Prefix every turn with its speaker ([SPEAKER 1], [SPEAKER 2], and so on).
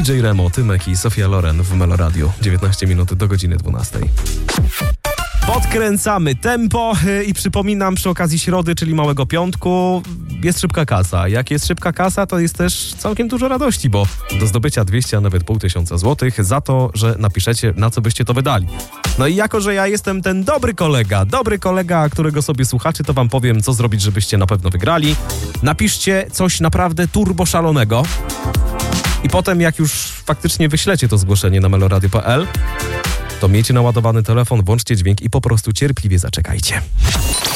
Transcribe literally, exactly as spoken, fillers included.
[SPEAKER 1] D J Remo, Tymek i Sofia Loren w Melo Radio. dziewiętnaście minut do godziny dwunastej. Podkręcamy tempo i przypominam przy okazji środy, czyli Małego Piątku, jest szybka kasa. Jak jest szybka kasa, to jest też całkiem dużo radości, bo do zdobycia dwieście, a nawet pół tysiąca złotych za to, że napiszecie, na co byście to wydali. No i jako, że ja jestem ten dobry kolega, dobry kolega, którego sobie słuchacie, to wam powiem, co zrobić, żebyście na pewno wygrali. Napiszcie coś naprawdę turbo szalonego i potem, jak już faktycznie wyślecie to zgłoszenie na meloradio kropka p l, to miejcie naładowany telefon, włączcie dźwięk i po prostu cierpliwie zaczekajcie.